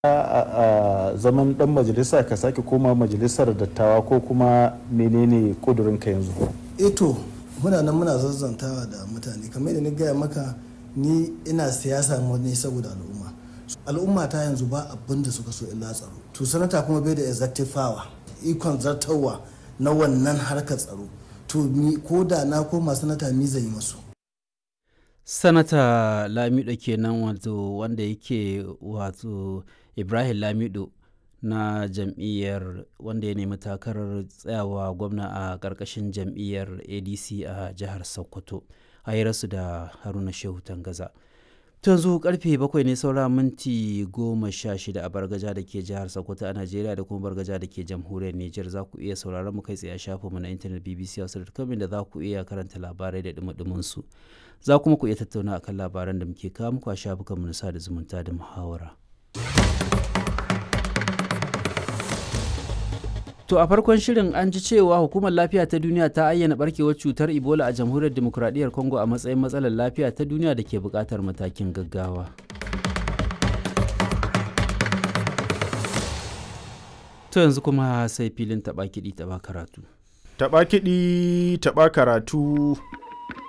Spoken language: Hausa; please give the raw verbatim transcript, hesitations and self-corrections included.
a zaman dan majalisa ka sake koma majalisar dattawa ko kuma menene kudurinka yanzu? Eto muna nan muna zazzantawa da mutane kamar da ni gaya maka, ni ina siyasa ne saboda al'umma al'umma ta yanzu ba abin da suka so illa tsaro. To sanata kuma bai da executive power, ikon zartarwa na wannan harkar tsaro. To ko da na koma sanata mi zai yi masu. Sanata Lamido kenan, wato wanda yake wato Ibrahim Lamido na jam'iyyar wanda ya nemi takarar tsayawa gwamna a ƙarƙashin jam'iyyar A D C a jihar Sokoto, a hirarsu da Haruna Shehu Tangaza. Yanzu karfe bakwai ne saura minti goma sha shida a Bargaja da ke jihar Sokoto a Najeriya da kuma Bargaja da ke jamhuriyar Nijar. Za ku iya sauraron mu kai tsaye a shafinmu na intanet b b c hausa dot com da za ku iya karanta labarai da dumudumin su. Za kuma ku iya tattauna akan labaran da muke kawo muku a shafukanmu na sada zumunta da muhawara. To a farkon shirin an ji cewa Hukumar Lafiya ta Duniya ta ayyana barkewar cutar Ebola a Jamhuriyar Dimokuraɗiyyar Congo a matsayin matsalar lafiya ta duniya da ke buƙatar matakin gaggawa. To yanzu kuma sai filin taɓa kiɗi taɓa karatu. Taɓa kiɗi taɓa karatu.